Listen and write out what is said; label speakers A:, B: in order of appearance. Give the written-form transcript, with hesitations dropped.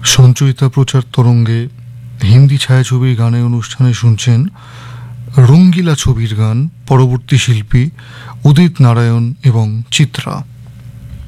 A: সঞ্চয়িতা প্রচার তরঙ্গে হিন্দি ছায়াছবির গানের অনুষ্ঠানে শুনছেন রঙ্গিলা ছবির গান, পরবর্তী শিল্পী উদিত নারায়ণ এবং চিত্রা।